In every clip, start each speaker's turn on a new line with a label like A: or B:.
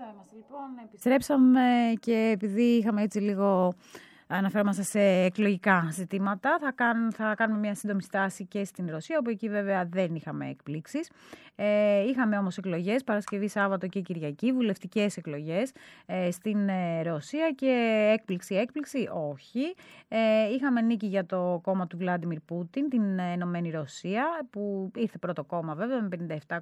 A: Εδώ είμαστε λοιπόν, επιστρέψαμε και επειδή είχαμε έτσι λίγο αναφέρομαστε σε εκλογικά ζητήματα, θα κάνουμε μια σύντομη στάση και στην Ρωσία, όπου εκεί βέβαια δεν είχαμε εκπλήξεις. Είχαμε όμως εκλογές Παρασκευή, Σάββατο και Κυριακή, βουλευτικές εκλογές στην Ρωσία και έκπληξη όχι. Είχαμε νίκη για το κόμμα του Βλάντιμιρ Πούτιν, την Ενωμένη Ρωσία, που ήρθε πρώτο κόμμα βέβαια με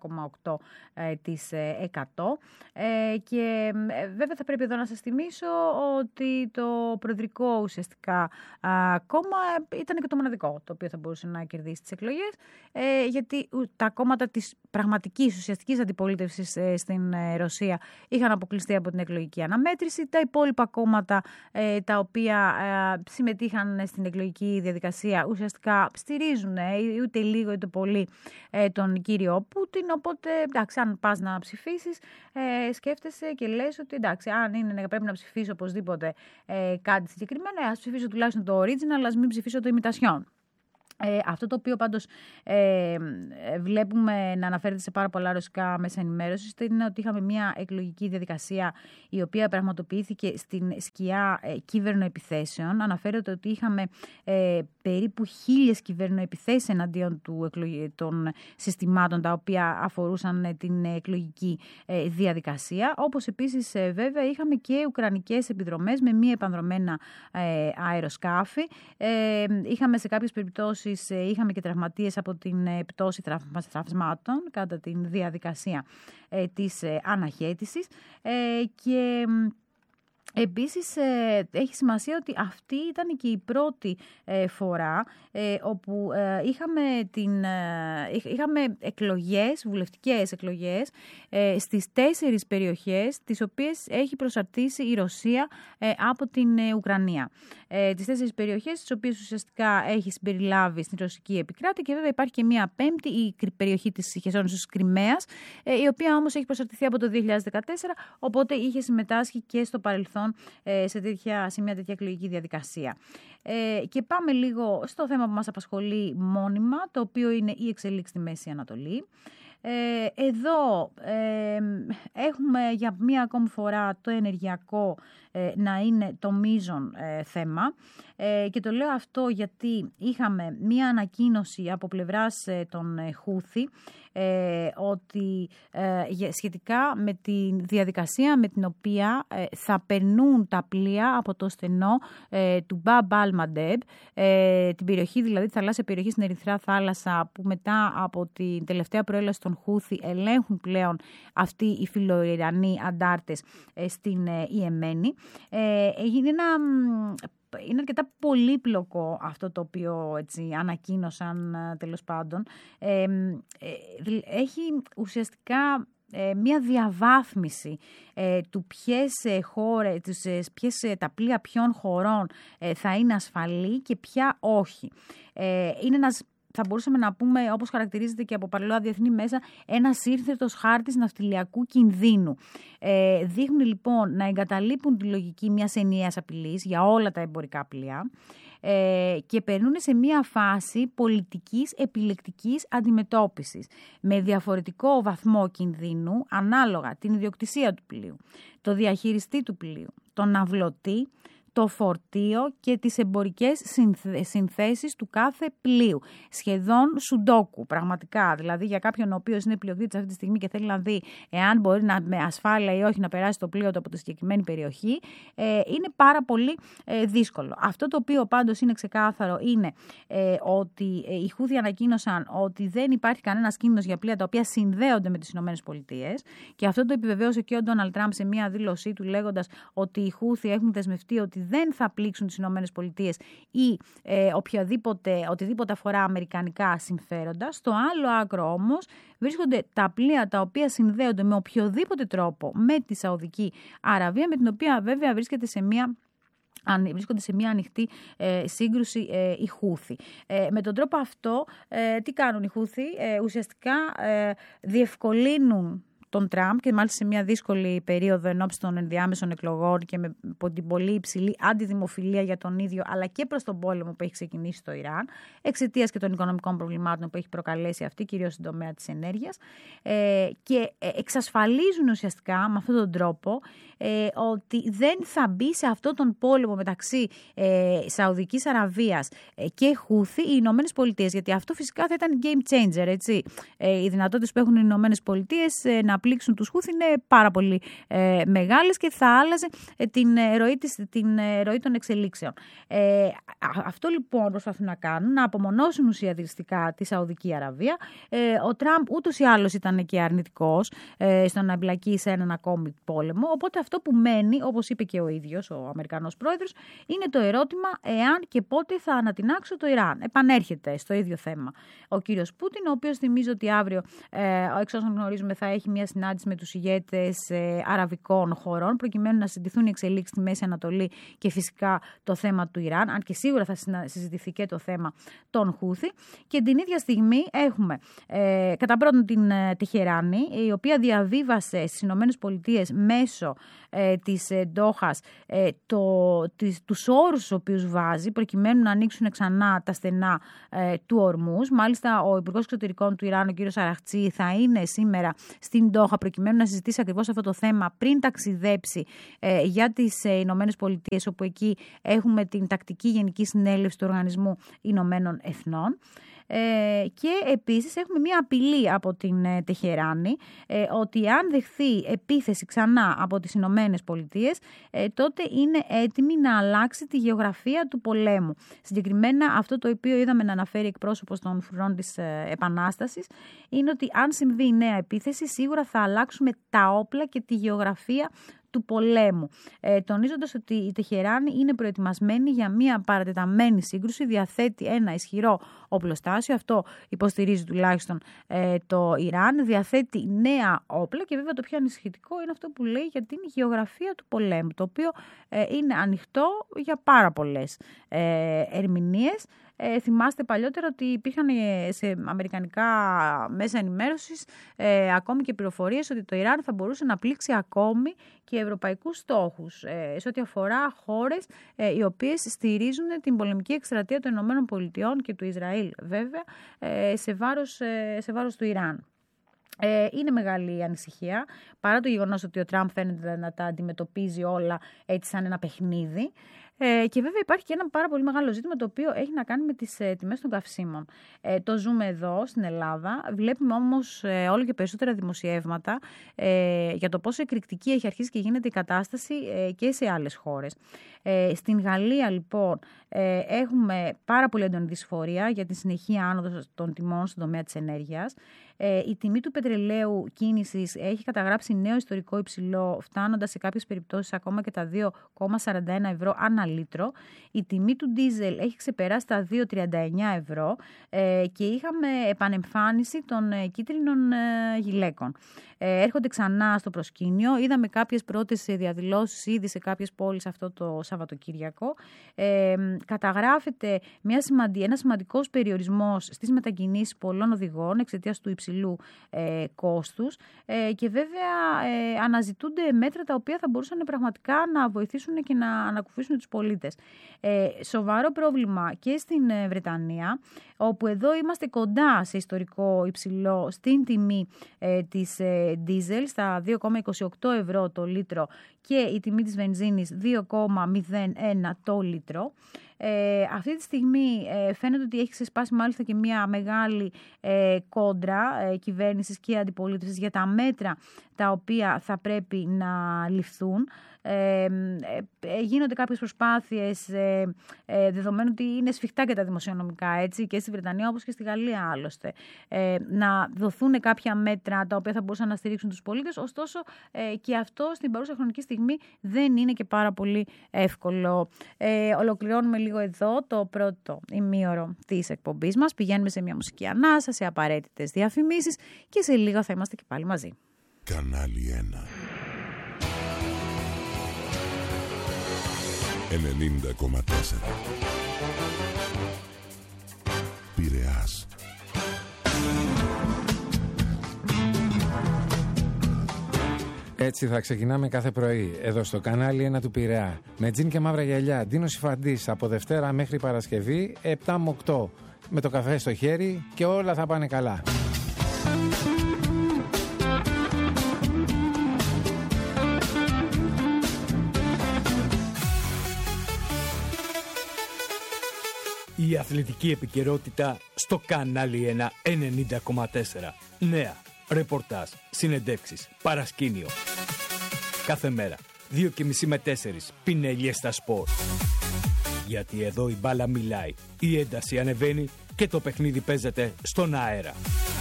A: 57,8%. Και βέβαια θα πρέπει εδώ να σας θυμίσω ότι το προεδρικό ουσιαστικά κόμμα ήταν και το μοναδικό το οποίο θα μπορούσε να κερδίσει τις εκλογές, γιατί τα κόμματα της πραγματικής ουσιαστικής αντιπολίτευσης στην Ρωσία είχαν αποκλειστεί από την εκλογική αναμέτρηση. Τα υπόλοιπα κόμματα τα οποία συμμετείχαν στην εκλογική διαδικασία ουσιαστικά στηρίζουν ούτε λίγο είτε πολύ τον κύριο Πούτιν, οπότε εντάξει, αν πας να ψηφίσεις σκέφτεσαι και λες ότι εντάξει, αν είναι πρέπει να ψηφίσω οπωσδήποτε κάτι συγκεκριμένο, ας ψηφίσω τουλάχιστον το original, ας μην ψηφίσω το imitation. Αυτό το οποίο πάντως βλέπουμε να αναφέρεται σε πάρα πολλά ρωσικά μέσα ενημέρωσης είναι ότι είχαμε μια εκλογική διαδικασία η οποία πραγματοποιήθηκε στην σκιά κυβερνοεπιθέσεων. Αναφέρεται ότι είχαμε περίπου 1.000 κυβερνοεπιθέσεις εναντίον των συστημάτων τα οποία αφορούσαν την εκλογική διαδικασία. Όπως επίσης βέβαια είχαμε και ουκρανικές επιδρομές με μη επανδρομένα αεροσκάφη. Είχαμε σε κάποιες περιπτώσεις είχαμε και τραυματίες από την πτώση τραυσμάτων κατά τη διαδικασία της αναχέτησης και επίσης έχει σημασία ότι αυτή ήταν και η πρώτη φορά όπου είχαμε εκλογές, βουλευτικές εκλογές στις 4 περιοχές τις οποίες έχει προσαρτήσει η Ρωσία από την Ουκρανία. Τις 4 περιοχές τις οποίες ουσιαστικά έχει συμπεριλάβει στην ρωσική επικράτεια και βέβαια υπάρχει και μία πέμπτη, η περιοχή της Χερσόνησος Κριμαίας, η οποία όμως έχει προσαρτηθεί από το 2014, οπότε είχε συμμετάσχει και στο παρελθόν σε μια τέτοια εκλογική διαδικασία. Και πάμε λίγο στο θέμα που μας απασχολεί μόνιμα, το οποίο είναι η εξελίξη στη Μέση Ανατολή. Εδώ έχουμε για μία ακόμη φορά το ενεργειακό να είναι το μείζον θέμα και το λέω αυτό γιατί είχαμε μία ανακοίνωση από πλευράς των Χούθη ότι σχετικά με τη διαδικασία με την οποία θα περνούν τα πλοία από το στενό του Μπαμπ αλ-Μαντέμπ, την περιοχή, δηλαδή τη θαλάσσια περιοχή στην Ερυθρά Θάλασσα, που μετά από την τελευταία προέλαση των Χούθη ελέγχουν πλέον αυτοί οι φιλοϊρανοί αντάρτες στην Ιεμένη. Είναι αρκετά πολύπλοκο αυτό το οποίο έτσι ανακοίνωσαν τέλος πάντων. Έχει ουσιαστικά μια διαβάθμιση του τα πλοία ποιων χωρών θα είναι ασφαλή και ποια όχι. Είναι θα μπορούσαμε να πούμε, όπως χαρακτηρίζεται και από παλαιότερα διεθνή μέσα, ένας σύνθετος χάρτης ναυτιλιακού κινδύνου. Δείχνουν λοιπόν να εγκαταλείπουν τη λογική μιας ενιαίας απειλής για όλα τα εμπορικά πλοία και περνούν σε μια φάση πολιτικής επιλεκτικής αντιμετώπισης με διαφορετικό βαθμό κινδύνου ανάλογα την ιδιοκτησία του πλοίου, το διαχειριστή του πλοίου, τον ναυλωτή, το φορτίο και τις εμπορικές συνθέσεις του κάθε πλοίου. Σχεδόν σουντόκου, πραγματικά. Δηλαδή για κάποιον ο οποίος είναι πλειοκτήτης αυτή τη στιγμή και θέλει να δει εάν μπορεί με ασφάλεια ή όχι να περάσει το πλοίο του από τη συγκεκριμένη περιοχή, είναι πάρα πολύ δύσκολο. Αυτό το οποίο πάντως είναι ξεκάθαρο είναι ότι οι Χούθη ανακοίνωσαν ότι δεν υπάρχει κανένας κίνδυνος για πλοία τα οποία συνδέονται με τις ΗΠΑ και αυτό το επιβεβαίωσε και ο Ντόναλντ Τραμπ σε μια δήλωσή του λέγοντας ότι οι Χούθη έχουν δεσμευτεί ότι δεν θα πλήξουν τις ΗΠΑ ή οτιδήποτε αφορά αμερικανικά συμφέροντα. Στο άλλο άκρο όμως βρίσκονται τα πλοία τα οποία συνδέονται με οποιοδήποτε τρόπο με τη Σαουδική Αραβία, με την οποία βέβαια βρίσκονται σε μια ανοιχτή σύγκρουση οι Χούθη. Με τον τρόπο αυτό, τι κάνουν οι Χούθη? Ουσιαστικά διευκολύνουν τον Τραμπ και μάλιστα σε μια δύσκολη περίοδο ενόψει των ενδιάμεσων εκλογών και με την πολύ υψηλή αντιδημοφιλία για τον ίδιο, αλλά και προς τον πόλεμο που έχει ξεκινήσει στο Ιράν, εξαιτίας και των οικονομικών προβλημάτων που έχει προκαλέσει αυτή, κυρίως στην τομέα της ενέργειας, και εξασφαλίζουν ουσιαστικά με αυτόν τον τρόπο ότι δεν θα μπει σε αυτόν τον πόλεμο μεταξύ Σαουδικής Αραβίας και Χούθη οι Ηνωμένες Πολιτείες, γιατί αυτό φυσικά θα ήταν game changer, έτσι. Οι δυνατότητες που έχουν οι Ηνωμένες Πολιτείες να πλήξουν τους Χούθη είναι πάρα πολύ μεγάλες και θα άλλαζε την ροή των εξελίξεων. Αυτό λοιπόν προσπαθούν να κάνουν, να απομονώσουν ουσιαστικά τη Σαουδική Αραβία. Ο Τραμπ ούτως ή άλλως ήταν και αρνητικός στο να εμπλακεί σε έναν ακόμη πόλεμο, οπότε αυτό που μένει, όπως είπε και ο ίδιος ο Αμερικανός πρόεδρος, είναι το ερώτημα εάν και πότε θα ανατινάξω το Ιράν. Επανέρχεται στο ίδιο θέμα ο κύριος Πούτιν, ο οποίος θυμίζει ότι αύριο, εξ όσων γνωρίζουμε, θα έχει μια συνάντηση με τους ηγέτες αραβικών χωρών, προκειμένου να συζητηθούν οι εξελίξεις στη Μέση Ανατολή και φυσικά το θέμα του Ιράν, αν και σίγουρα θα συζητηθεί και το θέμα των Χούθη. Και την ίδια στιγμή έχουμε κατά πρώτον την Τεχεράνη, η οποία διαβίβασε στις Ηνωμένες Πολιτείες μέσω της Ντόχας τους όρους τους οποίους βάζει προκειμένου να ανοίξουν ξανά τα στενά του Ορμούς. Μάλιστα ο Υπουργός Εξωτερικών του Ιράν, ο κύριος Αραχτσί, θα είναι σήμερα στην Ντόχα προκειμένου να συζητήσει ακριβώς αυτό το θέμα πριν ταξιδέψει για τις Ηνωμένες Πολιτείες, όπου εκεί έχουμε την τακτική Γενική Συνέλευση του Οργανισμού Ηνωμένων Εθνών. Και επίσης έχουμε μια απειλή από την Τεχεράνη ότι αν δεχθεί επίθεση ξανά από τις Ηνωμένες Πολιτείες, τότε είναι έτοιμη να αλλάξει τη γεωγραφία του πολέμου. Συγκεκριμένα αυτό το οποίο είδαμε να αναφέρει εκπρόσωπος των φρουρών της Επανάστασης είναι ότι αν συμβεί η νέα επίθεση, σίγουρα θα αλλάξουμε τα όπλα και τη γεωγραφία του πολέμου, τονίζοντας ότι η Τεχεράνη είναι προετοιμασμένη για μια παρατεταμένη σύγκρουση, διαθέτει ένα ισχυρό οπλοστάσιο, αυτό υποστηρίζει τουλάχιστον το Ιράν, διαθέτει νέα όπλα και βέβαια το πιο ανησυχητικό είναι αυτό που λέει για την γεωγραφία του πολέμου, το οποίο είναι ανοιχτό για πάρα πολλές ερμηνείες. Θυμάστε παλιότερα ότι υπήρχαν σε αμερικανικά μέσα ενημέρωσης ακόμη και πληροφορίες ότι το Ιράν θα μπορούσε να πλήξει ακόμη και ευρωπαϊκούς στόχους σε ό,τι αφορά χώρες οι οποίες στηρίζουν την πολεμική εκστρατεία των Ηνωμένων Πολιτειών και του Ισραήλ βέβαια σε βάρος του Ιράν. Είναι μεγάλη η ανησυχία, παρά το γεγονός ότι ο Τραμπ φαίνεται να τα αντιμετωπίζει όλα έτσι σαν ένα παιχνίδι. Και βέβαια υπάρχει και ένα πάρα πολύ μεγάλο ζήτημα το οποίο έχει να κάνει με τις τιμές των καυσίμων. Το ζούμε εδώ στην Ελλάδα, βλέπουμε όμως όλο και περισσότερα δημοσιεύματα για το πόσο εκρηκτική έχει αρχίσει και γίνεται η κατάσταση και σε άλλες χώρες. Στην Γαλλία λοιπόν έχουμε πάρα πολύ έντονη δυσφορία για τη συνεχή άνοδο των τιμών στον τομέα της ενέργειας. Η τιμή του πετρελαίου κίνησης έχει καταγράψει νέο ιστορικό υψηλό, φτάνοντας σε κάποιες περιπτώσεις ακόμα και τα 2,41 ευρώ ανά λίτρο. Η τιμή του ντίζελ έχει ξεπεράσει τα 2,39 ευρώ και είχαμε επανεμφάνιση των κίτρινων γυλαίκων. Έρχονται ξανά στο προσκήνιο. Είδαμε κάποιες πρώτες διαδηλώσεις ήδη σε κάποιες πόλεις αυτό το Σαββατοκύριακο. Καταγράφεται ένας σημαντικός περιορισμός στις μετακινήσεις πολλών οδηγών εξαιτίας του υψηλού κόστους και βέβαια αναζητούνται μέτρα τα οποία θα μπορούσαν πραγματικά να βοηθήσουν και να ανακουφίσουν τους πολίτες. Σοβαρό πρόβλημα και στην Βρετανία, όπου εδώ είμαστε κοντά σε ιστορικό υψηλό στην τιμή της ντίζελ στα 2,28 ευρώ το λίτρο και η τιμή της βενζίνης 2,01 το λίτρο. Αυτή τη στιγμή φαίνεται ότι έχει ξεσπάσει μάλιστα και μια μεγάλη κόντρα κυβέρνησης και αντιπολίτευσης για τα μέτρα τα οποία θα πρέπει να ληφθούν. Γίνονται κάποιες προσπάθειες δεδομένου ότι είναι σφιχτά και τα δημοσιονομικά έτσι, και στη Βρετανία όπως και στη Γαλλία άλλωστε, να δοθούν κάποια μέτρα τα οποία θα μπορούσαν να στηρίξουν τους πολίτες, ωστόσο και αυτό στην παρούσα χρονική στιγμή δεν είναι και πάρα πολύ εύκολο. Ολοκληρώνουμε λίγο εδώ το πρώτο ημίωρο της εκπομπής μας, πηγαίνουμε σε μια μουσική ανάσα, σε απαραίτητες διαφημίσεις και σε λίγο θα είμαστε και πάλι μαζί.
B: Κανάλι 1 90,4 Πειραιάς.
C: Έτσι θα ξεκινάμε κάθε πρωί, εδώ στο κανάλι 1 του Πειραιά. Με τζιν και μαύρα γυαλιά, Ντίνος Ιφαντής, από Δευτέρα μέχρι Παρασκευή, 7 με 8. Με το καφέ στο χέρι και όλα θα πάνε καλά.
D: Η αθλητική επικαιρότητα στο κανάλι 1 90,4. Νέα, ρεπορτάζ, συνεντεύξεις, παρασκήνιο. Κάθε μέρα, 2.30 με 4, πινελιές στα σπορ. Γιατί εδώ η μπάλα μιλάει, η ένταση ανεβαίνει και το παιχνίδι παίζεται στον αέρα.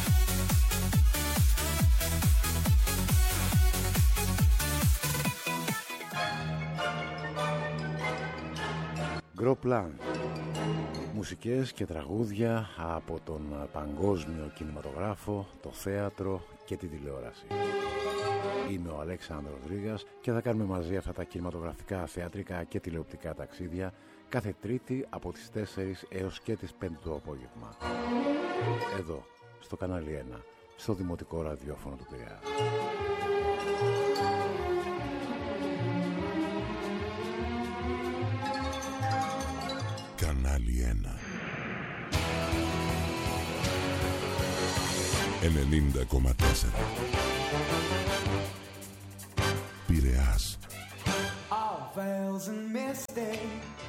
E: Γκροπλάν. Μουσικές και τραγούδια από τον παγκόσμιο κινηματογράφο, το θέατρο και την τηλεόραση. Είμαι ο Αλέξανδρος Ρήγας και θα κάνουμε μαζί αυτά τα κινηματογραφικά, θεατρικά και τηλεοπτικά ταξίδια κάθε Τρίτη από τις 4 έως και τις 5 το απόγευμα. Εδώ, στο κανάλι 1, στο Δημοτικό Ραδιόφωνο του Πειραιά.
B: Κανάλι 1 90,4 Πειραιάς.
F: All veils and mistakes.